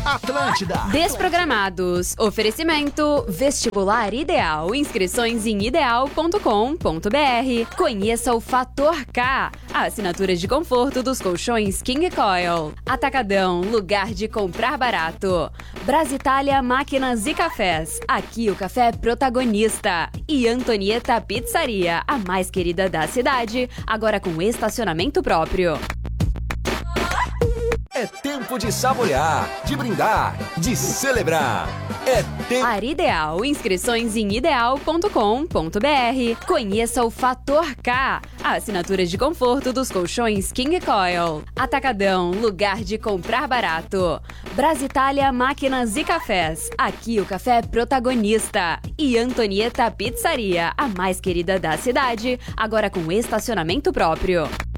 Atlântida. Desprogramados. Oferecimento Vestibular Ideal. Inscrições em ideal.com.br. Conheça o Fator K. A assinatura de conforto dos colchões King Coil. Atacadão, lugar de comprar barato. Brasitália Máquinas e Cafés. Aqui o café é protagonista. E Antonieta Pizzaria, a mais querida da cidade, agora com estacionamento próprio. É tempo de saborear, de brindar, de celebrar. É tempo... Ar Ideal. Inscrições em ideal.com.br. Conheça o Fator K. A assinatura de conforto dos colchões King Coil. Atacadão, lugar de comprar barato. Brasitália Máquinas e Cafés. Aqui o café é protagonista. E Antonieta Pizzaria, a mais querida da cidade, agora com estacionamento próprio.